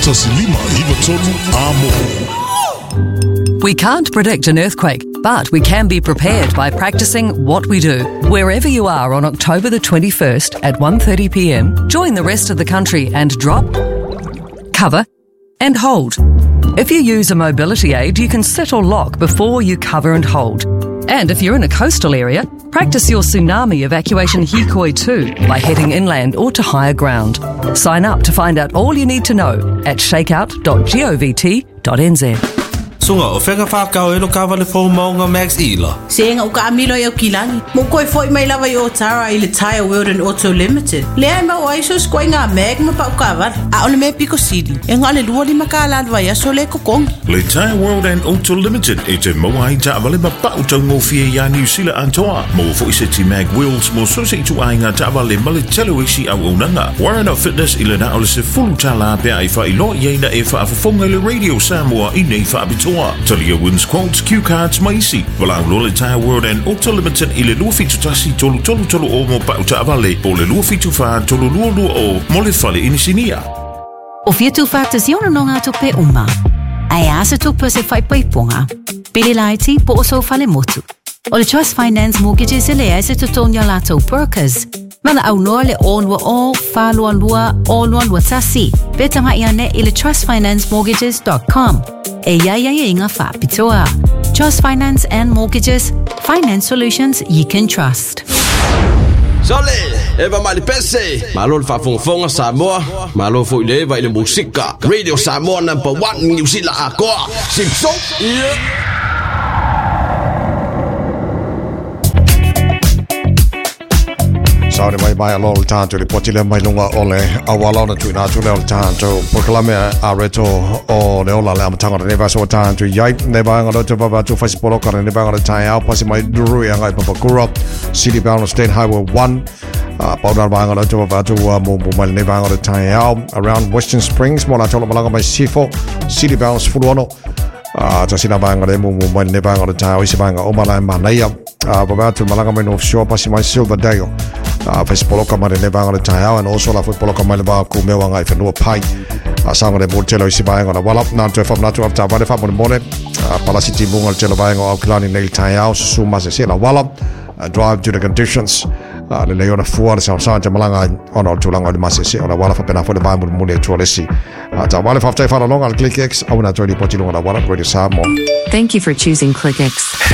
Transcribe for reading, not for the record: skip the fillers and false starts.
We can't predict an earthquake, but we can be prepared by practicing what we do. Wherever you are on October the 21st at 1:30 p.m, join the rest of the country and drop, cover and hold. If you use a mobility aid, you can sit or lock before you cover and hold. And if you're in a coastal area, practice your tsunami evacuation hikoi too by heading inland or to higher ground. Sign up to find out all you need to know at shakeout.govt.nz. Sunga o wheka whakau e lo kawa le whou maunga Max Ila. Senga o ka amilo e o kilani. Mo koe foi mai lava i o Tara i le Tire World and Auto Limited. Lea ma o aiso skoi ngā meg ma pa o kawa. A ole me Pico City. E ngā le lua li maka aladwa ia so le kokongi. Le Tire World and Auto Limited e te moa i ta wale ma pa o tau ngofie ia New Zealand antoa. Mo foi se ti mag wheels mo so se tu ai ngā ta wale ma le telo isi au unanga. Warren Fitness i le na ole se fulu tala pia i wha i lo i eina e wha afafonga le Radio Samoa i nei wha abitoa. Talia wins quotes, cue cards, maisi. Wala le Tire World and Auto Limited i le lua fitu tasi tolu o mo pa uta avale. Po le lua fitu wha tolu lua o mo le whale inisinia. O fiatu whātas iona no ngā tupe uma. Ai asa tupe se whaipaiponga. Pili laiti po oso whale motu. O le Trust Finance Mortgages ele ai se tutonia lato Perkers. Mana au noa le onwa o, whalua lua, o lua tasi. Betanga iane i le trustfinanceMortgages.com. E ia inga whapitoa. Trust Finance and Mortgages. Finance solutions you can trust. Sole, eva mali pese. Malo le whafonga Samoa. Malo fo ile eva ile musika. Radio Samoa #1 New Zealand akoa. Simpson. Yeah. Saudi mai alo le tanto le potile mai lunga ole awala na tuina tu le tanto proclame a reto o le ola le amtanga ne va so tanto yai ne va ngalo to baba to Facebook ka ne va ngalo tai au pasi mai duru ya ngai papa kura City Bound State Highway 1 pauda va ngalo to baba to mo mai ne va ngalo tai au around Western Springs mo la tolo malanga mai sifo City Bound Fulono Jasina banga le mo mai ne va ngalo tai au isi banga o mala manaya baba to malanga mai offshore pasi mai Silverdale Facebook ka mare le banga le tai au and also la football ka mai le ba ku me wanga I whenua pai sanga le mortelo isi banga na wala na to fa na to ta vale fa mo mole palasiti bunga le telo banga o klani nei tai au suma se la wala drive to the conditions le leona fuara sa te malanga ona tulanga le masese ona wala fa pena fo le ba mo le tolesi ta wala fa tai fa longa le ClickX au na to di potilo na wala Radio Samoa. Thank you for choosing ClickX.